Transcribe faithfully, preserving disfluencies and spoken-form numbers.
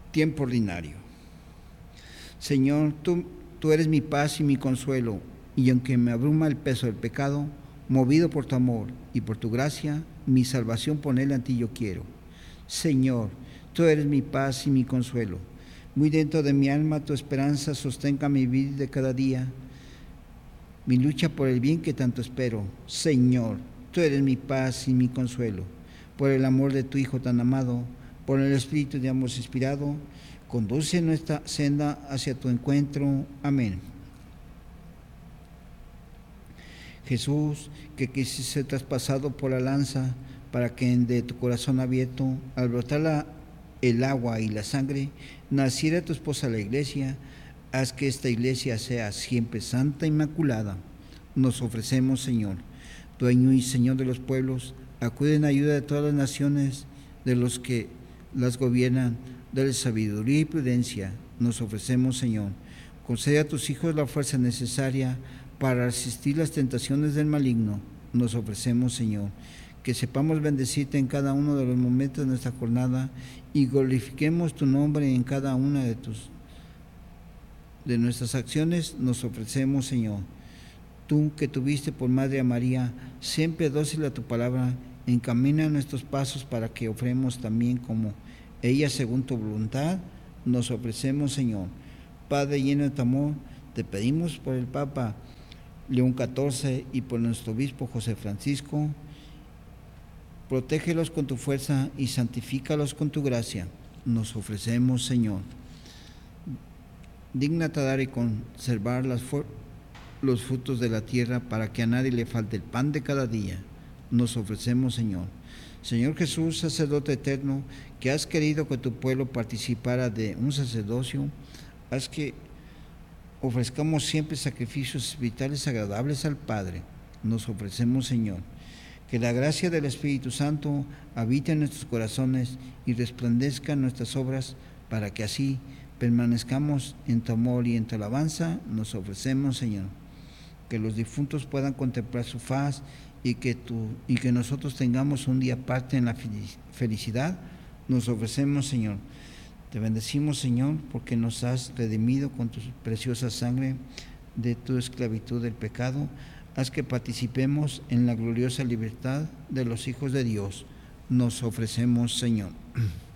Tiempo ordinario. Señor, tú, tú eres mi paz y mi consuelo, y aunque me abruma el peso del pecado, movido por tu amor y por tu gracia, mi salvación ponerla en ti yo quiero. Señor, tú eres mi paz y mi consuelo. Muy dentro de mi alma tu esperanza sostenga mi vida de cada día, mi lucha por el bien que tanto espero. Señor, tú eres mi paz y mi consuelo. Por el amor de tu Hijo tan amado, por el Espíritu de ambos inspirado, conduce nuestra senda hacia tu encuentro. Amén. Jesús, que quisiste ser traspasado por la lanza, para que de tu corazón abierto, al brotar la, el agua y la sangre, naciera tu esposa la iglesia, haz que esta iglesia sea siempre santa e inmaculada. Nos ofrecemos, Señor, dueño y Señor de los pueblos, acude en ayuda de todas las naciones, de los que las gobiernan, dale sabiduría y prudencia. Nos ofrecemos, Señor, concede a tus hijos la fuerza necesaria para resistir las tentaciones del maligno. Nos ofrecemos, Señor, que sepamos bendecirte en cada uno de los momentos de nuestra jornada y glorifiquemos tu nombre en cada una de tus de nuestras acciones. Nos ofrecemos, Señor, tú que tuviste por madre a María, siempre dócil a tu palabra, encamina nuestros pasos para que ofremos también como ella según tu voluntad. Nos ofrecemos, Señor, Padre lleno de tu amor, te pedimos por el Papa León catorce y por nuestro obispo José Francisco, protégelos con tu fuerza y santifícalos con tu gracia. Nos ofrecemos, Señor, dígnate a dar y conservar las los frutos de la tierra para que a nadie le falte el pan de cada día. Nos ofrecemos, Señor. Señor Jesús, sacerdote eterno, que has querido que tu pueblo participara de un sacerdocio, haz que ofrezcamos siempre sacrificios espirituales agradables al Padre. Nos ofrecemos, Señor, que la gracia del Espíritu Santo habite en nuestros corazones y resplandezca en nuestras obras, para que así permanezcamos en tu amor y en tu alabanza. Nos ofrecemos, Señor, que los difuntos puedan contemplar su faz y que, tú, y que nosotros tengamos un día aparte en la felicidad. Nos ofrecemos, Señor. Te bendecimos, Señor, porque nos has redimido con tu preciosa sangre de tu esclavitud del pecado. Haz que participemos en la gloriosa libertad de los hijos de Dios. Nos ofrecemos, Señor.